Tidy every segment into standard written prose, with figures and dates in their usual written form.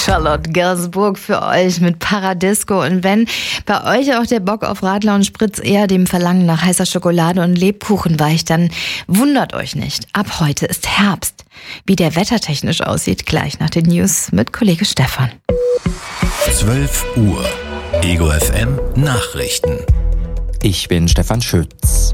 Charlotte Gainsbourg für euch mit Paradisco. Und wenn bei euch auch der Bock auf Radler und Spritz eher dem Verlangen nach heißer Schokolade und Lebkuchen weicht, dann wundert euch nicht. Ab heute ist Herbst. Wie der wettertechnisch aussieht, gleich nach den News mit Kollege Stefan. 12 Uhr. Ego FM Nachrichten. Ich bin Stefan Schütz.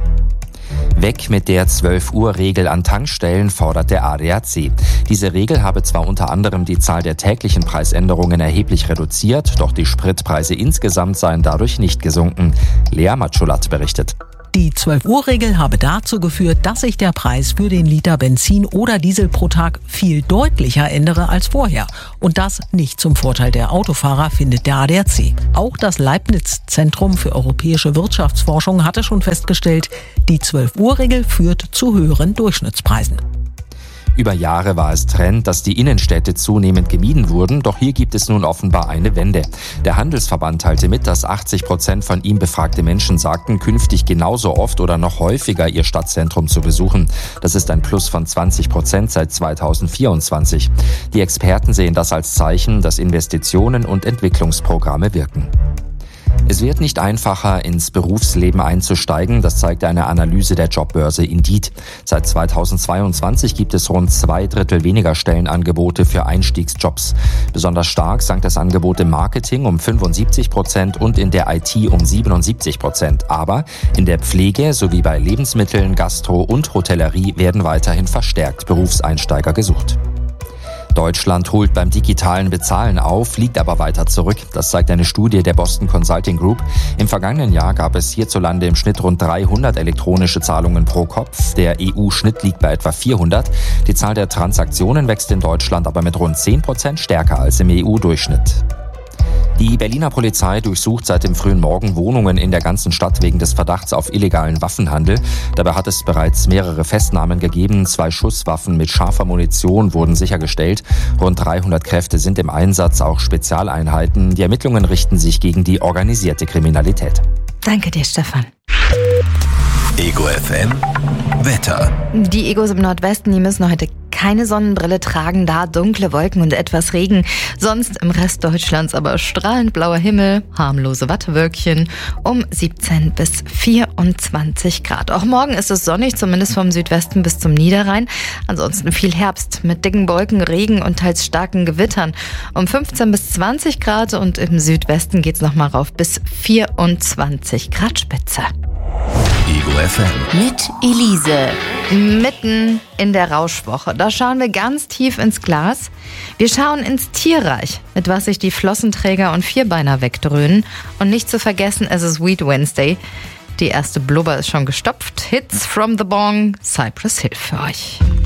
Weg mit der 12-Uhr-Regel an Tankstellen, fordert der ADAC. Diese Regel habe zwar unter anderem die Zahl der täglichen Preisänderungen erheblich reduziert, doch die Spritpreise insgesamt seien dadurch nicht gesunken. Lea Matschulat berichtet. Die 12-Uhr-Regel habe dazu geführt, dass sich der Preis für den Liter Benzin oder Diesel pro Tag viel deutlicher ändere als vorher. Und das nicht zum Vorteil der Autofahrer, findet der ADAC. Auch das Leibniz-Zentrum für europäische Wirtschaftsforschung hatte schon festgestellt, die 12-Uhr-Regel führt zu höheren Durchschnittspreisen. Über Jahre war es Trend, dass die Innenstädte zunehmend gemieden wurden, doch hier gibt es nun offenbar eine Wende. Der Handelsverband teilte mit, dass 80% von ihm befragte Menschen sagten, künftig genauso oft oder noch häufiger ihr Stadtzentrum zu besuchen. Das ist ein Plus von 20% seit 2024. Die Experten sehen das als Zeichen, dass Investitionen und Entwicklungsprogramme wirken. Es wird nicht einfacher, ins Berufsleben einzusteigen, das zeigt eine Analyse der Jobbörse Indeed. Seit 2022 gibt es rund 2/3 weniger Stellenangebote für Einstiegsjobs. Besonders stark sank das Angebot im Marketing um 75% und in der IT um 77%. Aber in der Pflege sowie bei Lebensmitteln, Gastro und Hotellerie werden weiterhin verstärkt Berufseinsteiger gesucht. Deutschland holt beim digitalen Bezahlen auf, liegt aber weiter zurück. Das zeigt eine Studie der Boston Consulting Group. Im vergangenen Jahr gab es hierzulande im Schnitt rund 300 elektronische Zahlungen pro Kopf. Der EU-Schnitt liegt bei etwa 400. Die Zahl der Transaktionen wächst in Deutschland aber mit rund 10% stärker als im EU-Durchschnitt. Die Berliner Polizei durchsucht seit dem frühen Morgen Wohnungen in der ganzen Stadt wegen des Verdachts auf illegalen Waffenhandel. Dabei hat es bereits mehrere Festnahmen gegeben. 2 Schusswaffen mit scharfer Munition wurden sichergestellt. Rund 300 Kräfte sind im Einsatz, auch Spezialeinheiten. Die Ermittlungen richten sich gegen die organisierte Kriminalität. Danke dir, Stefan. Ego FM Wetter. Die Egos im Nordwesten, die müssen heute keine Sonnenbrille tragen, da dunkle Wolken und etwas Regen. Sonst im Rest Deutschlands aber strahlend blauer Himmel, harmlose Wattewölkchen um 17 bis 24 Grad. Auch morgen ist es sonnig, zumindest vom Südwesten bis zum Niederrhein. Ansonsten viel Herbst mit dicken Wolken, Regen und teils starken Gewittern. Um 15 bis 20 Grad und im Südwesten geht's nochmal rauf bis 24 Grad Spitze. Ego FM. Mit Elise. Mitten in der Rauschwoche. Da schauen wir ganz tief ins Glas. Wir schauen ins Tierreich, mit was sich die Flossenträger und Vierbeiner wegdröhnen. Und nicht zu vergessen, es ist Weed Wednesday. Die erste Blubber ist schon gestopft. Hits from the Bong, Cypress Hill für euch.